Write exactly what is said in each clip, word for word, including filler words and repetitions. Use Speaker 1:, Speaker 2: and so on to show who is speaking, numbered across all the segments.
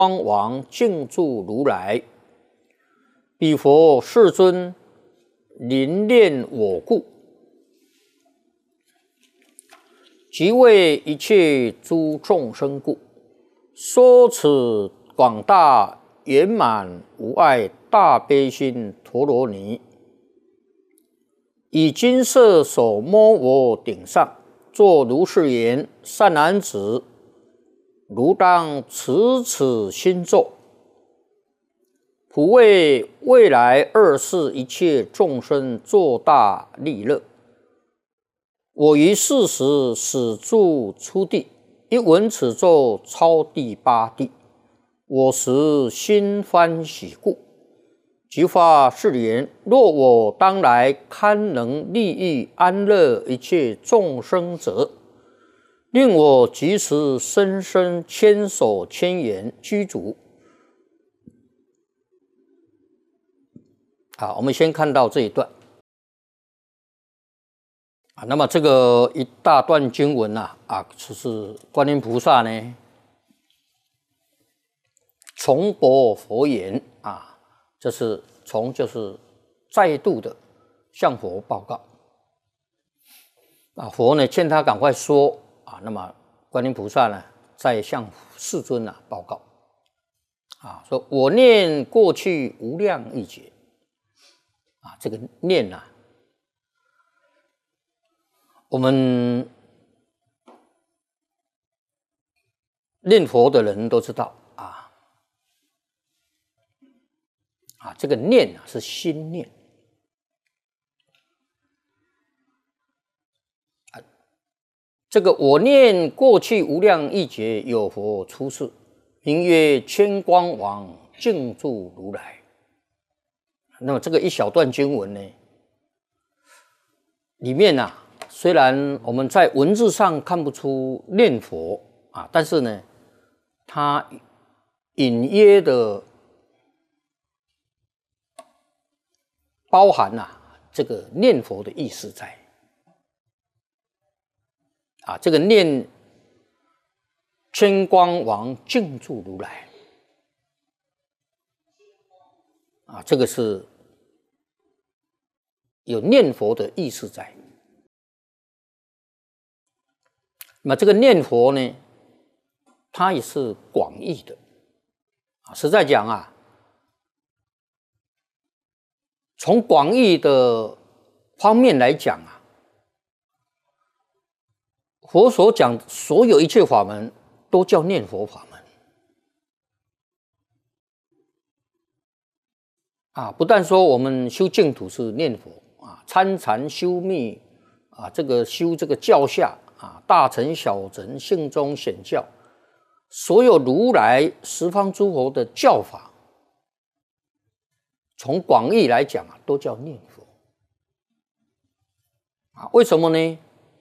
Speaker 1: 光王敬住如来，彼佛世尊临念我故，即为一切诸众生故，说此广大圆满无碍大悲心陀罗尼，以金色手摸我顶上，作如是言：善男子，汝当持此心咒，普为未来二世一切众生作大利乐。我于是时始住初地，一闻此咒，超第八地。我时心欢喜故，即发誓言：若我当来堪能利益安乐一切众生者，令我即时深深千手千眼具足。好，我们先看到这一段啊。那么这个一大段经文啊，啊，就是观音菩萨呢重播佛言啊，这是从就是再度的向佛报告啊。佛呢劝他赶快说。啊，那么观音菩萨呢，在向世尊啊报告，啊，说我念过去无量亿劫，啊，这个念啊，我们念佛的人都知道啊，啊，这个念啊是心念。这个我念过去无量亿劫有佛出世，名曰千光王敬住如来。那么这个一小段经文呢，里面啊，虽然我们在文字上看不出念佛啊，但是呢，它隐约的包含啊这个念佛的意思在。啊，这个念千光王敬住如来，啊，这个是有念佛的意思在。那么这个念佛呢，它也是广义的。啊，实在讲啊，从广义的方面来讲啊，佛所讲所有一切法门都叫念佛法门啊！不但说我们修净土是念佛啊，参禅修密啊，这个修这个教下啊，大乘小乘性中显教，所有如来十方诸佛的教法，从广义来讲啊，都叫念佛啊。为什么呢？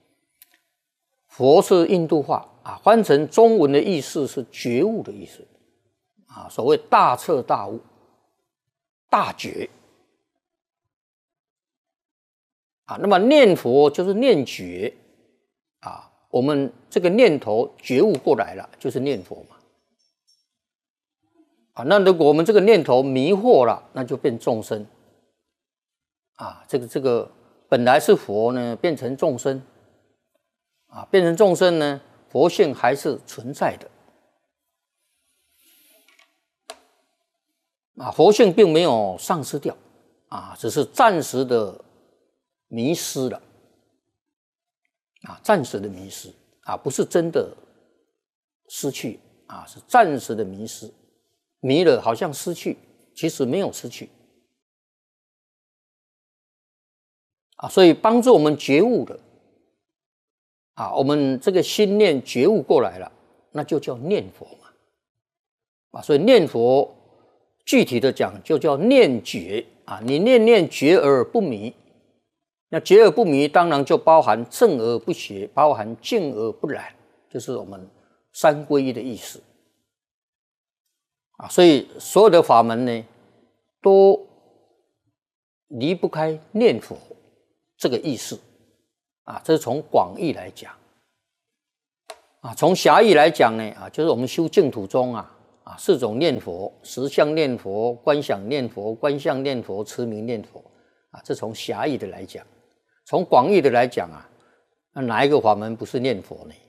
Speaker 1: 佛是印度话啊，翻成中文的意思是觉悟的意思啊，所谓大彻大悟、大觉啊。那么念佛就是念觉啊，我们这个念头觉悟过来了，就是念佛嘛啊。那如果我们这个念头迷惑了，那就变众生啊。这个这个本来是佛呢，变成众生。啊，变成众生呢，佛性还是存在的啊，佛性并没有丧失掉啊，只是暂时的迷失了啊，暂时的迷失啊，不是真的失去啊，是暂时的迷失，迷了好像失去，其实没有失去啊，所以帮助我们觉悟的。啊，我们这个心念觉悟过来了，那就叫念佛嘛。啊，所以念佛具体的讲就叫念觉啊，你念念觉而不迷，那觉而不迷当然就包含正而不邪，包含净而不染，就是我们三皈依的意思。啊，所以所有的法门呢，都离不开念佛这个意思。啊，这是从广义来讲啊，从狭义来讲呢，啊，就是我们修净土中啊， 啊，四种念佛：实相念佛、观想念佛、观相念佛、持名念佛。啊，这从狭义的来讲，从广义的来讲啊，那哪一个法门不是念佛呢？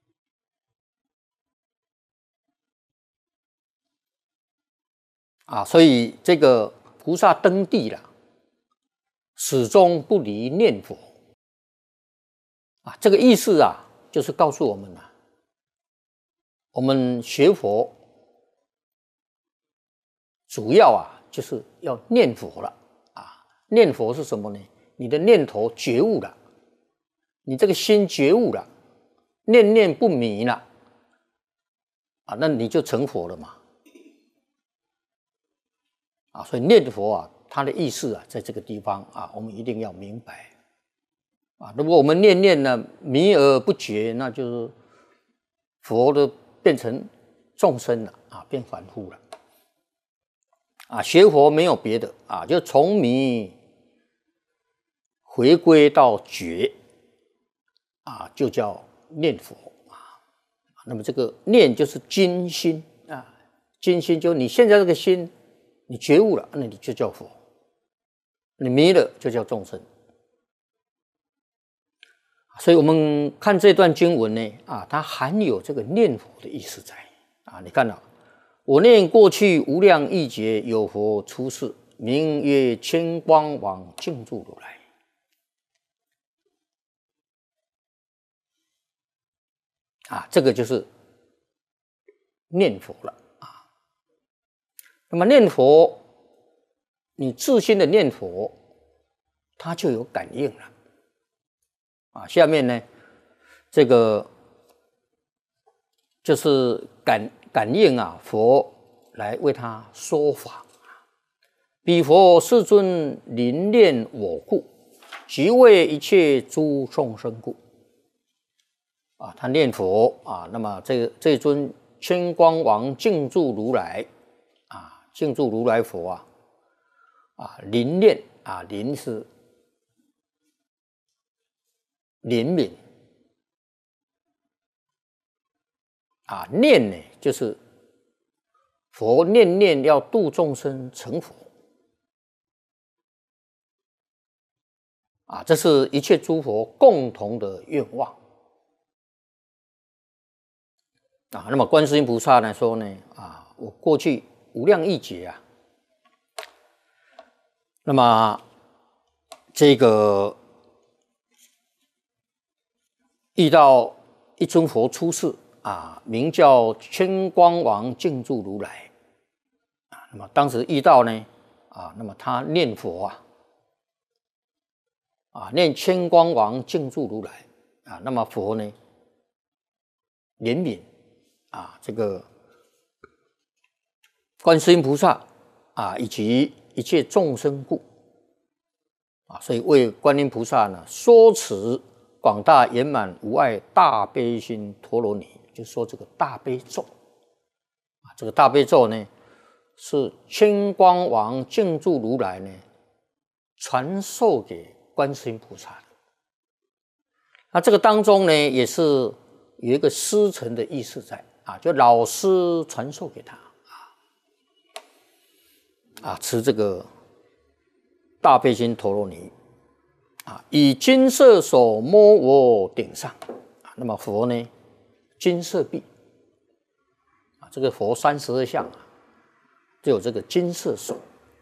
Speaker 1: 啊，所以这个菩萨登地了，始终不离念佛。啊，这个意思啊，就是告诉我们啊，我们学佛主要啊，就是要念佛了。啊，念佛是什么呢？你的念头觉悟了，你这个心觉悟了，念念不迷了，啊，那你就成佛了嘛。啊，所以念佛啊，它的意思啊，在这个地方啊，我们一定要明白。啊，如果我们念念呢迷而不觉，那就是佛的变成众生了啊，变凡夫了。啊，学佛没有别的啊，就从迷回归到觉啊，就叫念佛啊。那么这个念就是精心啊，精心就你现在这个心。你觉悟了，那你就叫佛；你迷了，就叫众生。所以，我们看这段经文呢，啊，它含有这个念佛的意思在啊。你看啊，我念过去无量亿劫有佛出世，名曰千光王净住如来。啊，这个就是念佛了。那么念佛，你自心的念佛，它就有感应了。啊，下面呢，这个就是感感应啊，佛来为他说法。彼佛世尊临念我故，即为一切诸众生故。啊，他念佛啊，那么这这尊千光王净住如来。净住如来佛啊，啊，临念啊，临是怜悯啊，念呢就是佛念念要度众生成佛啊，这是一切诸佛共同的愿望啊。那么观世音菩萨呢说呢啊，我过去无量亿劫啊，那么这个遇到一尊佛出世啊，名叫千光王净住如来啊。那么当时遇到呢啊，那么他念佛啊，啊念千光王净住如来啊，那么佛呢怜悯啊这个观世音菩萨啊，以及一切众生故啊，所以为观音菩萨呢说持广大圆满无碍大悲心陀罗尼，就说这个大悲咒啊，这个大悲咒呢是千光王净住如来呢传授给观世音菩萨的。那这个当中呢，也是有一个师承的意思在啊，就老师传授给他。啊，持这个大悲心陀罗尼啊，以金色手摸我顶上啊，那么佛呢，金色臂啊，这个佛三十二相啊，就有这个金色手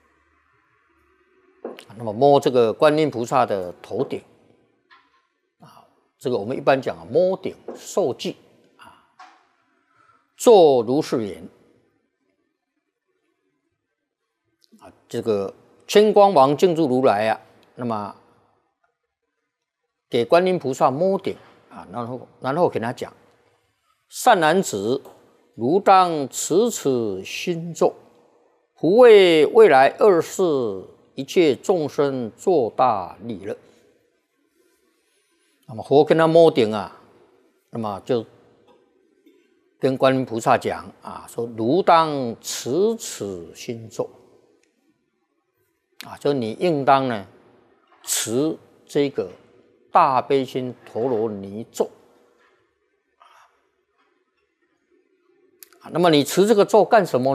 Speaker 1: 啊，那么摸这个观音菩萨的头顶啊，这个我们一般讲啊，摸顶受记啊，作如是言。啊，这个千光王净住如来啊，那么给观音菩萨摸顶啊，然后然后给他讲：善男子，汝当持此心咒，普为未来二世一切众生作大利乐。那么佛跟他摸顶啊，那么就跟观音菩萨讲啊，说汝当持此心咒。啊，就你应当呢持这个大悲心陀罗尼咒那么你持这个咒干什么